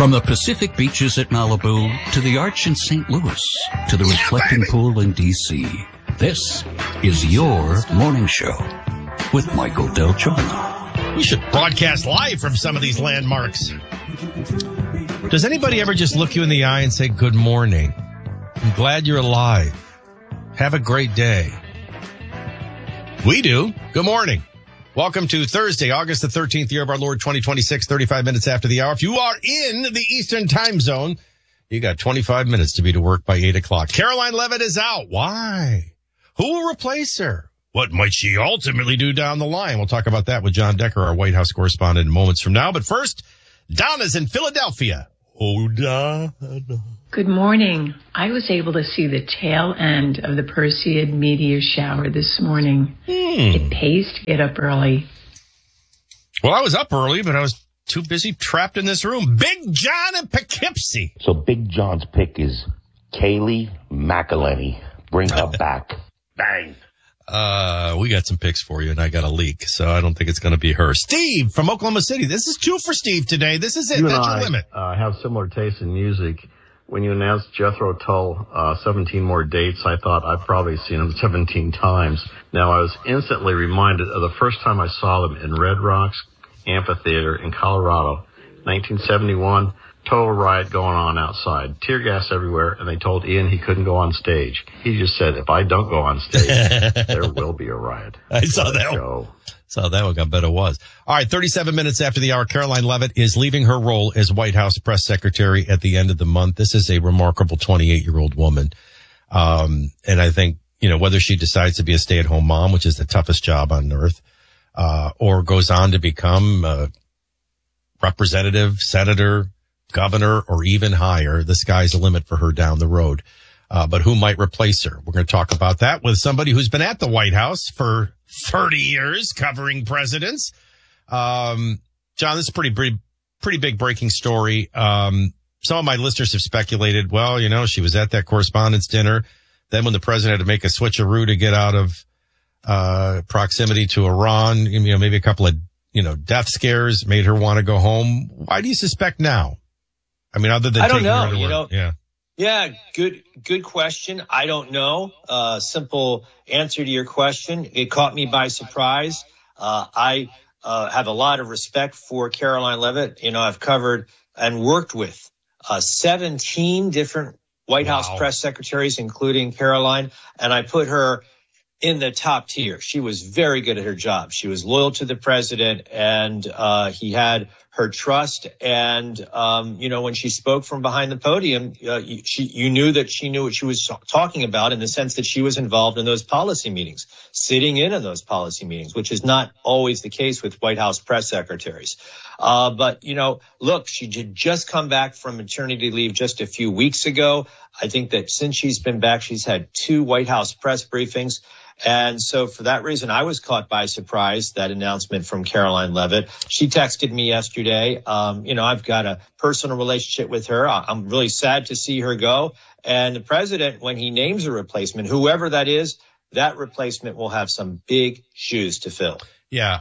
From the Pacific beaches at Malibu to the Arch in St. Louis to the reflecting pool in D.C., this is your morning show with Michael Del Giorno. We should broadcast live from some of these landmarks. Does anybody ever just look you in the eye and say, good morning? I'm glad you're alive. Have a great day. We do. Good morning. Welcome to Thursday, August the 13th, year of our Lord 2026, 35 minutes after the hour. If you are in the Eastern time zone, you got 25 minutes to be to work by 8 o'clock. Caroline Levitt is out. Why? Who will replace her? What might she ultimately do down the line? We'll talk about that with John Decker, our White House correspondent, in moments from now. But first, Donna's in Philadelphia. Oh, Donna. Good morning. I was able to see the tail end of the Perseid meteor shower this morning. It pays to get up early. Well, I was up early, but I was too busy trapped in this room. Big John in Poughkeepsie. So Big John's pick is Kaylee McElhenney. Bring her back. Bang. We got some picks for you, and I got a leak, so I don't think it's going to be her. Steve from Oklahoma City. This is two for Steve today. This is it. You That's and your limit. I have similar tastes in music. When you announced Jethro Tull, 17 more dates, I thought I've probably seen him 17 times. Now, I was instantly reminded of the first time I saw them in Red Rocks Amphitheater in Colorado, 1971. Total riot going on outside. Tear gas everywhere, and they told Ian he couldn't go on stage. He just said, if I don't go on stage, there will be a riot. I saw that one. Saw that one. I bet it was. All right, 37 minutes after the hour, Caroline Levitt is leaving her role as White House press secretary at the end of the month. This is a remarkable 28-year-old woman. And I think, whether she decides to be a stay-at-home mom, which is the toughest job on earth, or goes on to become a representative, senator, governor, or even higher, the sky's the limit for her down the road. But who might replace her? We're going to talk about that with somebody who's been at the White House for 30 years covering presidents. John, this is a pretty big breaking story. Some of my listeners have speculated, well, she was at that correspondence dinner. Then when the president had to make a switcheroo to get out of proximity to Iran, maybe a couple of, death scares made her want to go home. Why do you suspect now? I mean, other than I don't taking know, her to work. Yeah, good question. I don't know. Simple answer to your question. It caught me by surprise. I have a lot of respect for Caroline Levitt. I've covered and worked with 17 different White House press secretaries, including Caroline, and I put her in the top tier. She was very good at her job. She was loyal to the president, and he had her trust. And, when she spoke from behind the podium, you knew that she knew what she was talking about, in the sense that she was involved in those policy meetings, sitting in on those policy meetings, which is not always the case with White House press secretaries. But look, she had just come back from maternity leave just a few weeks ago. I think that since she's been back, she's had 2 White House press briefings. And so for that reason, I was caught by surprise, that announcement from Caroline Levitt. She texted me yesterday. I've got a personal relationship with her. I'm really sad to see her go. And the president, when he names a replacement, whoever that is, that replacement will have some big shoes to fill. Yeah.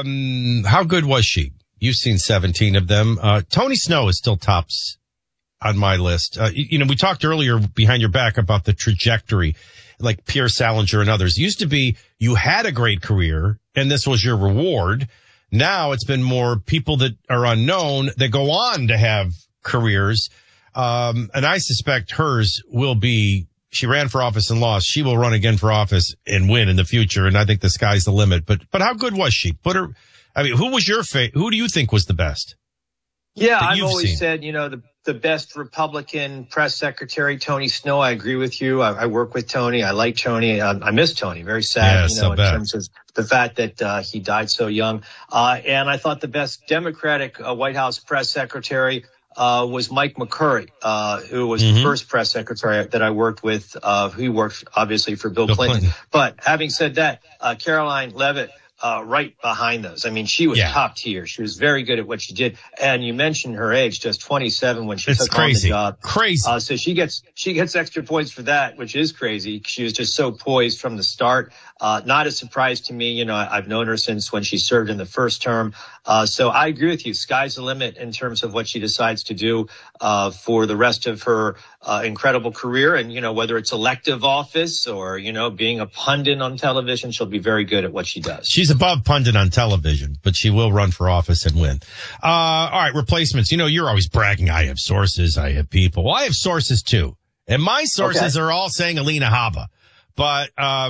How good was she? You've seen 17 of them. Tony Snow is still tops on my list. We talked earlier behind your back about the trajectory, like Pierre Salinger and others. It used to be you had a great career and this was your reward. Now it's been more people that are unknown that go on to have careers. And I suspect hers will be, she ran for office and lost. She will run again for office and win in the future. And I think the sky's the limit. But how good was she? Who was your favorite? Who do you think was the best? Yeah, I've always said, the best Republican press secretary, Tony Snow. I agree with you. I work with Tony. I like Tony. I miss Tony. Very sad, in terms of the fact that he died so young. And I thought the best Democratic White House press secretary was Mike McCurry, who was the first press secretary that I worked with. He worked obviously for Bill Clinton. But having said that, Caroline Levitt, right behind those. I mean, she was top tier. She was very good at what she did. And you mentioned her age, just 27 when she took on the job. Crazy. So she gets extra points for that, which is crazy. She was just so poised from the start. not a surprise to me. You know, I've known her since when she served in the first term. So I agree with you. Sky's the limit in terms of what she decides to do for the rest of her incredible career. And, you know, whether it's elective office or, you know, being a pundit on television, she'll be very good at what she does. She's above pundit on television, but she will run for office and win. All right, replacements. You know, you're always bragging, I have sources, I have people. Well, I have sources too. And my sources are all saying Alina Habba. But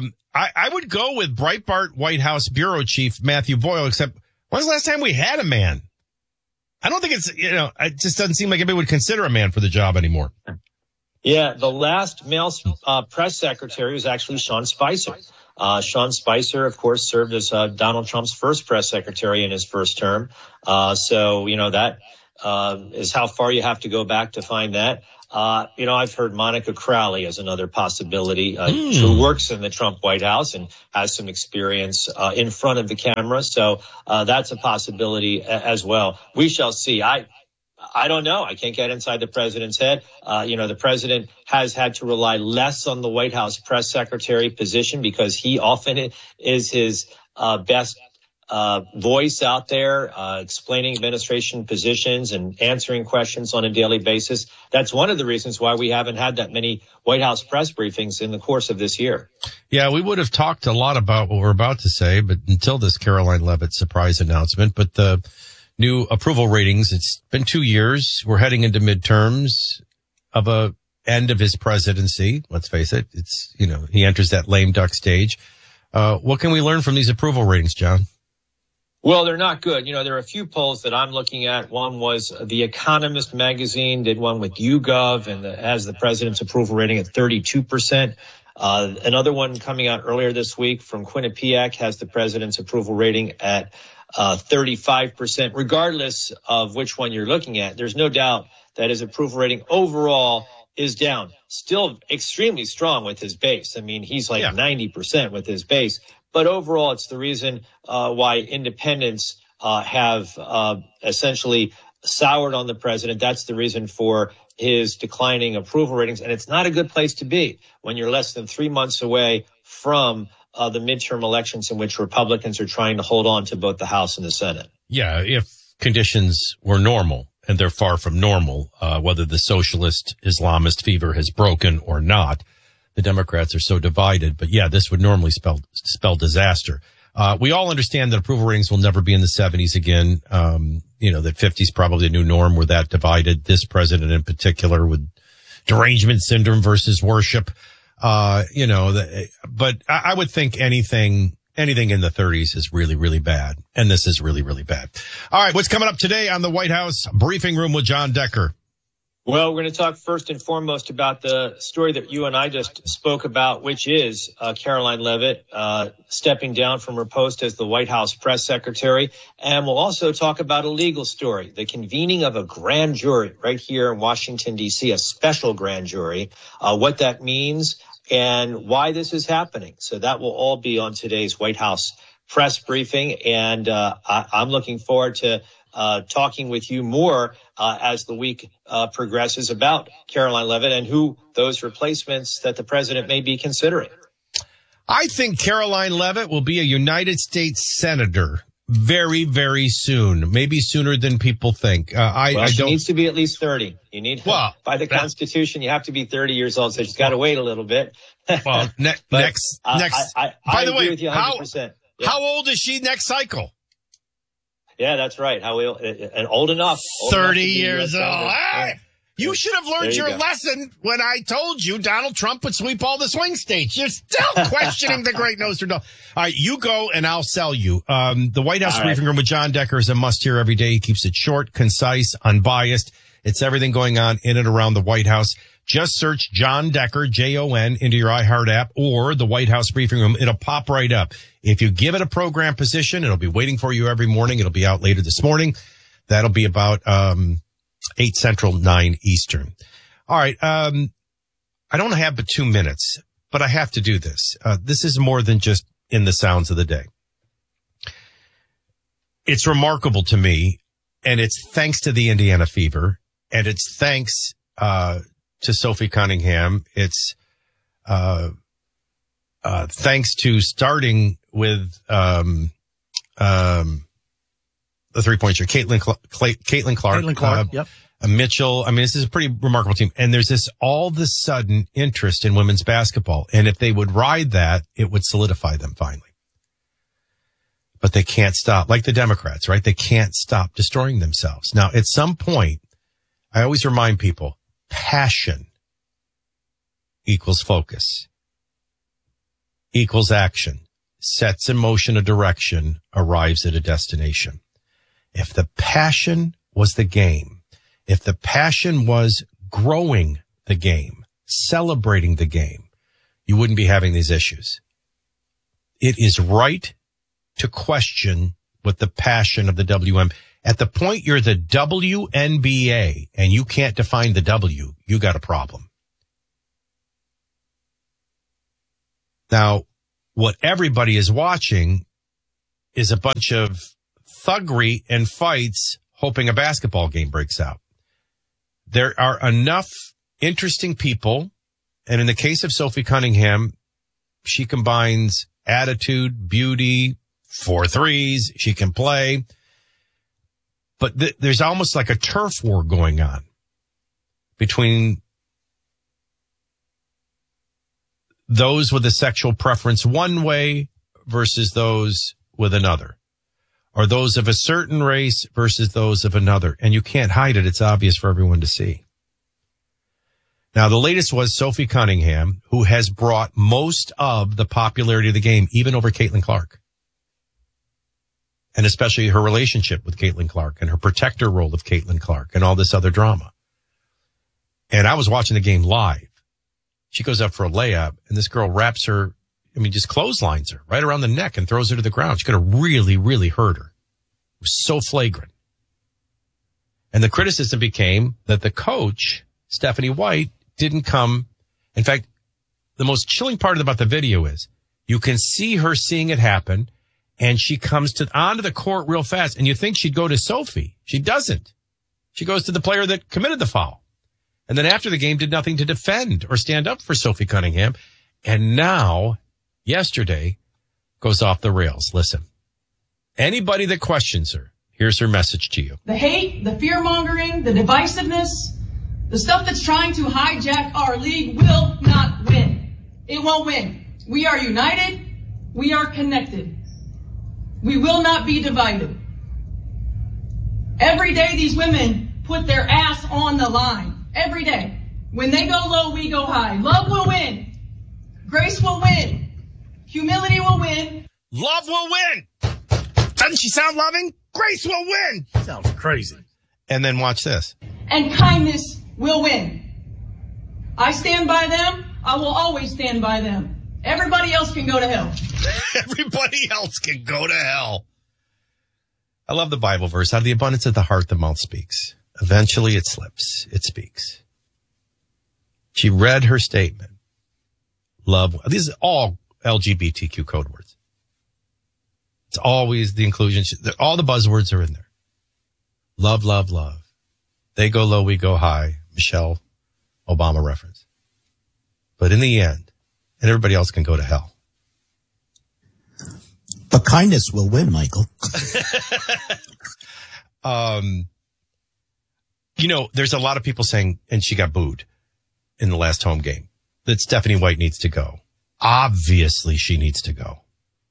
I would go with Breitbart White House Bureau Chief Matthew Boyle, except when's the last time we had a man? I don't think it's, you know, it just doesn't seem like anybody would consider a man for the job anymore. Yeah, the last male press secretary was actually Sean Spicer. Sean Spicer, of course, served as Donald Trump's first press secretary in his first term. So, you know, that is how far you have to go back to find that. You know, I've heard Monica Crowley as another possibility, who works in the Trump White House and has some experience in front of the camera. So that's a possibility as well. We shall see. I don't know. I can't get inside the president's head. You know, the president has had to rely less on the White House press secretary position because he often is his best voice out there, explaining administration positions and answering questions on a daily basis. That's one of the reasons why we haven't had that many White House press briefings in the course of this year. Yeah, we would have talked a lot about what we're about to say, but until this Caroline Leavitt surprise announcement, but the new approval ratings, it's been 2 years. We're heading into midterms of a end of his presidency. Let's face it. It's, you know, he enters that lame duck stage. What can we learn from these approval ratings, John? Well, they're not good. You know, there are a few polls that I'm looking at. One was The Economist magazine did one with YouGov and has the president's approval rating at 32%. Another one coming out earlier this week from Quinnipiac has the president's approval rating at 35%. Regardless of which one you're looking at, there's no doubt that his approval rating overall is down. Still extremely strong with his base. I mean, he's like 90% with his base. But overall, it's the reason why independents have essentially soured on the president. That's the reason for his declining approval ratings. And it's not a good place to be when you're less than 3 months away from the midterm elections in which Republicans are trying to hold on to both the House and the Senate. Yeah, if conditions were normal, and they're far from normal, whether the socialist Islamist fever has broken or not. The Democrats are so divided. But yeah, this would normally spell disaster. We all understand that approval ratings will never be in the 70s again. You know, that 50 is probably the new norm. We're that divided. This president in particular with derangement syndrome versus worship. You know, but I would think anything in the 30s is really, really bad. And this is really, really bad. All right. What's coming up today on the White House Briefing Room with John Decker? Well, we're going to talk first and foremost about the story that you and I just spoke about, which is Caroline Leavitt stepping down from her post as the White House press secretary. And we'll also talk about a legal story, the convening of a grand jury right here in Washington, D.C., a special grand jury, what that means and why this is happening. So that will all be on today's White House press briefing. And I'm looking forward to talking with you more as the week progresses about Caroline Leavitt and who those replacements that the president may be considering. I think Caroline Leavitt will be a United States senator very, very soon, maybe sooner than people think. She needs to be at least 30. You need, by the Constitution, you have to be 30 years old, so she's got to wait a little bit. Well, next. By the way, with you 100%. How old is she next cycle? Yeah, that's right. And old enough. 30 years old. Right. You should have learned your lesson when I told you Donald Trump would sweep all the swing states. You're still questioning the great Nostradamus. All right, you go and I'll sell you. The White House Briefing Room with John Decker is a must-hear every day. He keeps it short, concise, unbiased. It's everything going on in and around the White House. Just search John Decker, Jon, into your iHeart app or the White House Briefing Room. It'll pop right up. If you give it a program position, it'll be waiting for you every morning. It'll be out later this morning. That'll be about 8 Central, 9 Eastern. All right. I don't have but 2 minutes, but I have to do this. This is more than just in the sounds of the day. It's remarkable to me, and it's thanks to the Indiana fever, and it's thanks to Sophie Cunningham. It's thanks to starting with the 3-point shooter, Caitlin Clark. Yep. Mitchell. I mean, this is a pretty remarkable team. And there's this all of a sudden interest in women's basketball. And if they would ride that, it would solidify them finally. But they can't stop, like the Democrats, right? They can't stop destroying themselves. Now, at some point, I always remind people, passion equals focus, equals action, sets in motion a direction, arrives at a destination. If the passion was the game, if the passion was growing the game, celebrating the game, you wouldn't be having these issues. It is right to question what the passion of the WM. At the point you're the WNBA and you can't define the W, you got a problem. Now, what everybody is watching is a bunch of thuggery and fights hoping a basketball game breaks out. There are enough interesting people, and in the case of Sophie Cunningham, she combines attitude, beauty, 4 threes, she can play. But there's almost like a turf war going on between those with a sexual preference one way versus those with another, or those of a certain race versus those of another. And you can't hide it. It's obvious for everyone to see. Now, the latest was Sophie Cunningham, who has brought most of the popularity of the game, even over Caitlin Clark. And especially her relationship with Caitlin Clark and her protector role of Caitlin Clark and all this other drama. And I was watching the game live. She goes up for a layup and this girl wraps her, just clotheslines her right around the neck and throws her to the ground. She could have really, really hurt her. It was so flagrant. And the criticism became that the coach, Stephanie White, didn't come. In fact, the most chilling part about the video is you can see her seeing it happen. And she comes onto the court real fast, and you think she'd go to Sophie. She doesn't. She goes to the player that committed the foul. And then after the game, did nothing to defend or stand up for Sophie Cunningham. And now, yesterday, goes off the rails. Listen, anybody that questions her, here's her message to you. The hate, the fear-mongering, the divisiveness, the stuff that's trying to hijack our league will not win. It won't win. We are united. We are connected. We will not be divided. Every day these women put their ass on the line. Every day. When they go low, we go high. Love will win. Grace will win. Humility will win. Love will win. Doesn't she sound loving? Grace will win. Sounds crazy. And then watch this. And kindness will win. I stand by them. I will always stand by them. Everybody else can go to hell. Everybody else can go to hell. I love the Bible verse. Out of the abundance of the heart, the mouth speaks. Eventually it slips. It speaks. She read her statement. Love. These are all LGBTQ code words. It's always the inclusion. All the buzzwords are in there. Love, love, love. They go low, we go high. Michelle Obama reference. But in the end, and everybody else can go to hell. But kindness will win, Michael. There's a lot of people saying, and she got booed in the last home game, that Stephanie White needs to go. Obviously, she needs to go.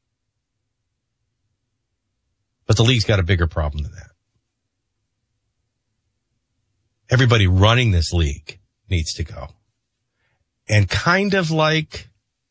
But the league's got a bigger problem than that. Everybody running this league needs to go. And kind of like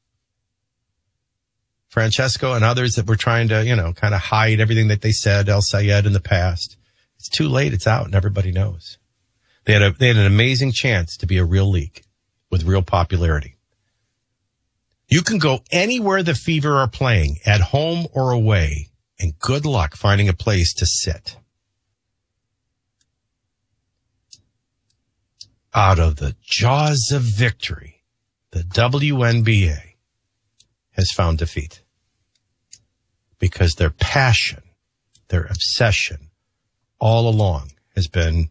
Francesco and others that were trying to, kind of hide everything that they said, El Sayed, in the past. It's too late. It's out and everybody knows. They had an amazing chance to be a real league with real popularity. You can go anywhere the Fever are playing, at home or away, and good luck finding a place to sit. Out of the jaws of victory, the WNBA has found defeat because their passion, their obsession all along has been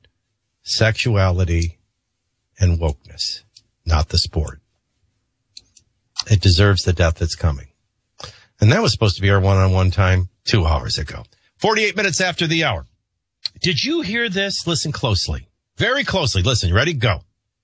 sexuality and wokeness, not the sport. It deserves the death that's coming. And that was supposed to be our one-on-one time 2 hours ago. 48 minutes after the hour. Did you hear this? Listen closely. Very closely. Listen, you ready? Go.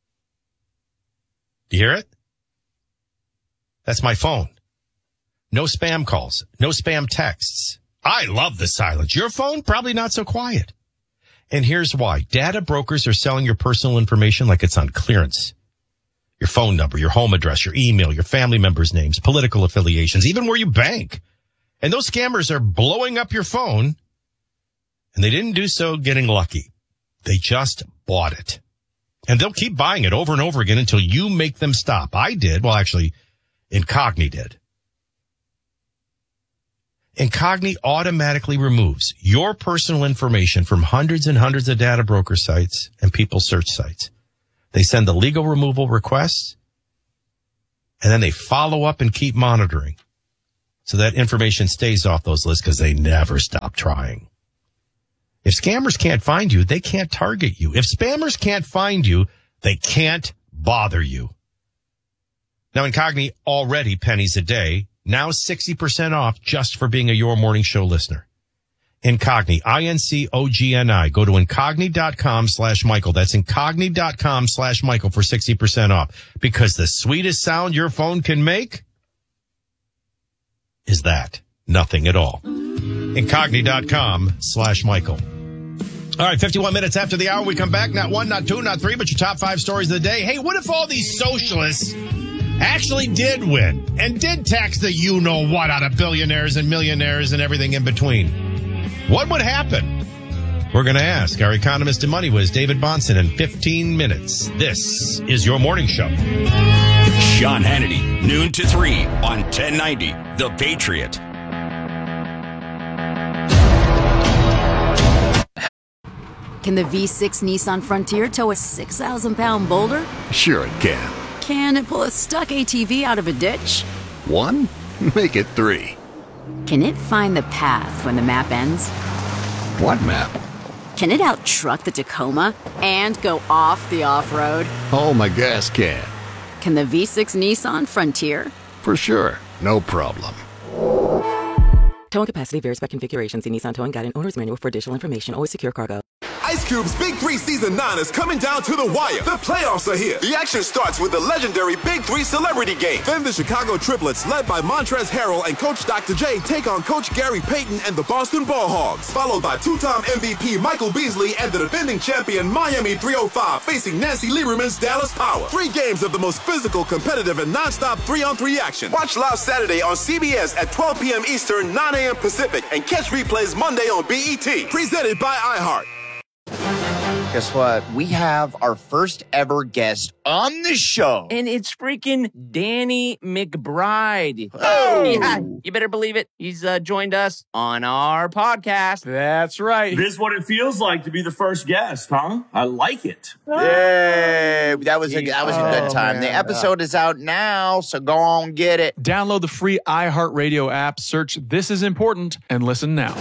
Do you hear it? That's my phone. No spam calls. No spam texts. I love the silence. Your phone, probably not so quiet. And here's why. Data brokers are selling your personal information like it's on clearance. Your phone number, your home address, your email, your family members' names, political affiliations, even where you bank. And those scammers are blowing up your phone. And they didn't do so getting lucky. They just bought it. And they'll keep buying it over and over again until you make them stop. I did. Well, actually, Incogni did. Incogni automatically removes your personal information from hundreds and hundreds of data broker sites and people search sites. They send the legal removal requests, and then they follow up and keep monitoring so that information stays off those lists because they never stop trying. If scammers can't find you, they can't target you. If spammers can't find you, they can't bother you. Now, Incogni already pennies a day. Now 60% off just for being a Your Morning Show listener. Incogni, INCOGNI. Go to incogni.com/Michael. That's incogni.com/Michael for 60% off. Because the sweetest sound your phone can make is that. Nothing at all. Incogni.com/Michael. All right, 51 minutes after the hour, we come back. Not one, not two, not three, but your top 5 stories of the day. Hey, what if all these socialists actually did win and did tax the you-know-what out of billionaires and millionaires and everything in between? What would happen? We're going to ask our economist and money whiz, David Bahnsen, in 15 minutes. This is Your Morning Show. Sean Hannity, noon to 3 on 1090, The Patriot. Can the V6 Nissan Frontier tow a 6,000-pound boulder? Sure it can. Can it pull a stuck ATV out of a ditch? 1? Make it 3. Can it find the path when the map ends? What map? Can it out-truck the Tacoma and go off the off-road? Oh, my gas can. Can the V6 Nissan Frontier? For sure. No problem. Towing capacity varies by configuration. See Nissan Towing Guide and Owner's Manual for additional information. Always secure cargo. Ice Cube's Big 3 Season 9 is coming down to the wire. The playoffs are here. The action starts with the legendary Big 3 Celebrity Game. Then the Chicago Triplets, led by Montrezl Harrell and Coach Dr. J, take on Coach Gary Payton and the Boston Ball Hogs. Followed by two-time MVP Michael Beasley and the defending champion Miami 305 facing Nancy Lieberman's Dallas Power. 3 games of the most physical, competitive, and non-stop 3-on-3 action. Watch live Saturday on CBS at 12 p.m. Eastern, 9 a.m. Pacific, and catch replays Monday on BET. Presented by iHeart. Guess what? We have our first ever guest on the show. And it's freaking Danny McBride. Oh! Yeah, you better believe it. He's joined us on our podcast. That's right. This is what it feels like to be the first guest, huh? I like it. Yay! That was a good time. Man. The episode is out now, so go on get it. Download the free iHeartRadio app, search This Is Important, and listen now.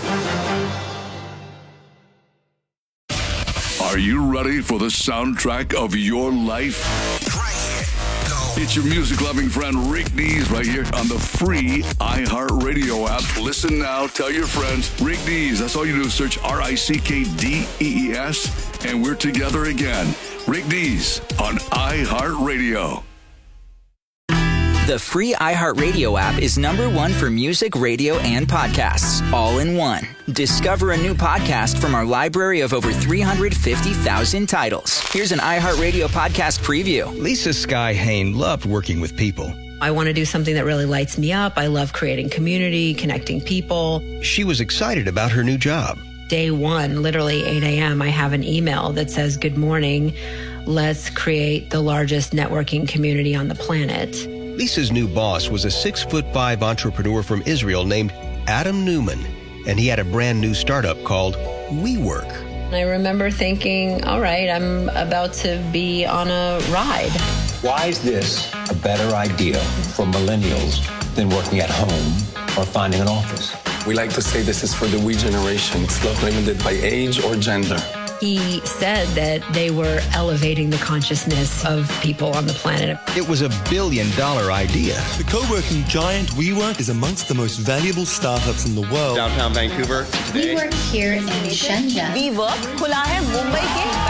Are you ready for the soundtrack of your life? It's your music-loving friend Rick Dees right here on the free iHeartRadio app. Listen now, tell your friends. Rick Dees, that's all you do is search RICKDEES, and we're together again. Rick Dees on iHeartRadio. The free iHeartRadio app is #1 for music, radio, and podcasts, all in one. Discover a new podcast from our library of over 350,000 titles. Here's an iHeartRadio podcast preview. Lisa Skye Hain loved working with people. I want to do something that really lights me up. I love creating community, connecting people. She was excited about her new job. Day one, literally 8 a.m., I have an email that says, "Good morning. Let's create the largest networking community on the planet." Lisa's new boss was a 6'5" entrepreneur from Israel named Adam Newman, and he had a brand new startup called WeWork. I remember thinking, all right, I'm about to be on a ride. Why is this a better idea for millennials than working at home or finding an office? We like to say this is for the we generation. It's not limited by age or gender. He said that they were elevating the consciousness of people on the planet. It was $1 billion idea. The co-working giant WeWork is amongst the most valuable startups in the world. Downtown Vancouver today. We work here in Shenzhen. WeWork खुला है मुंबई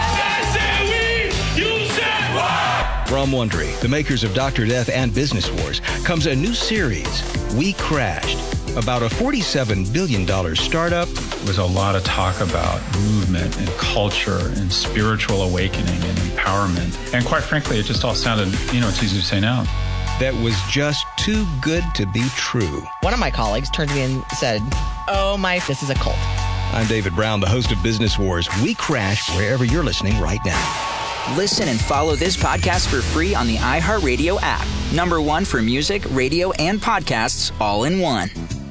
के। From Wondery, the makers of Dr. Death and Business Wars, comes a new series, We Crashed, about a $47 billion startup. There was a lot of talk about movement and culture and spiritual awakening and empowerment. And quite frankly, it just all sounded, it's easy to say now. That was just too good to be true. One of my colleagues turned to me and said, this is a cult. I'm David Brown, the host of Business Wars. We Crash wherever you're listening right now. Listen and follow this podcast for free on the iHeartRadio app. #1 for music, radio, and podcasts all in one.